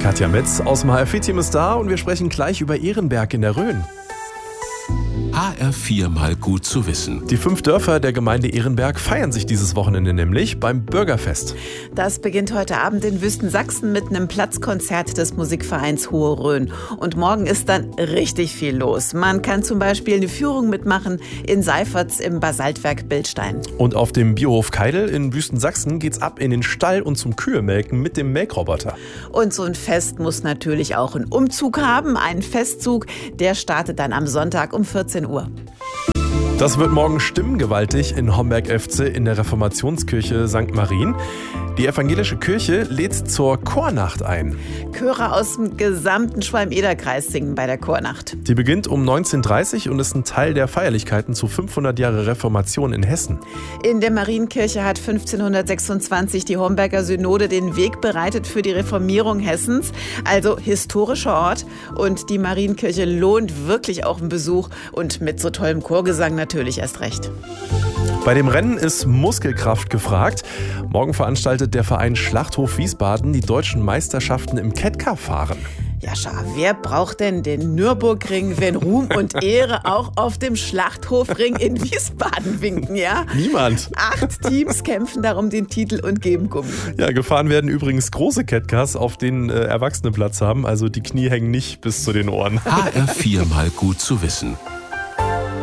Katja Metz aus dem HRV-Team ist da und wir sprechen gleich über Ehrenberg in der Rhön. HR4 mal gut zu wissen. Die 5 Dörfer der Gemeinde Ehrenberg feiern sich dieses Wochenende nämlich beim Bürgerfest. Das beginnt heute Abend in Wüstensachsen mit einem Platzkonzert des Musikvereins Hohe Rhön. Und morgen ist dann richtig viel los. Man kann zum Beispiel eine Führung mitmachen in Seiferts im Basaltwerk Bildstein. Und auf dem Biohof Keidel in Wüstensachsen geht's ab in den Stall und zum Kühemelken mit dem Melkroboter. Und so ein Fest muss natürlich auch einen Umzug haben. Ein Festzug, der startet dann am Sonntag um 14 Uhr. Das wird morgen stimmengewaltig in Homberg-Efze in der Reformationskirche St. Marien. Die evangelische Kirche lädt zur Chornacht ein. Chöre aus dem gesamten Schwalm-Eder-Kreis singen bei der Chornacht. Die beginnt um 19:30 und ist ein Teil der Feierlichkeiten zu 500 Jahre Reformation in Hessen. In der Marienkirche hat 1526 die Homberger Synode den Weg bereitet für die Reformierung Hessens. Also historischer Ort. Und die Marienkirche lohnt wirklich auch einen Besuch. Und mit so tollem Chorgesang natürlich erst recht. Bei dem Rennen ist Muskelkraft gefragt. Morgen veranstaltet der Verein Schlachthof Wiesbaden die deutschen Meisterschaften im Kettcar-Fahren. Jascha, wer braucht denn den Nürburgring, wenn Ruhm und Ehre auch auf dem Schlachthofring in Wiesbaden winken, ja? Niemand. 8 Teams kämpfen darum den Titel und geben Gummi. Ja, gefahren werden übrigens große Kettcars, auf denen Erwachsene Platz haben. Also die Knie hängen nicht bis zu den Ohren. HR4 mal gut zu wissen.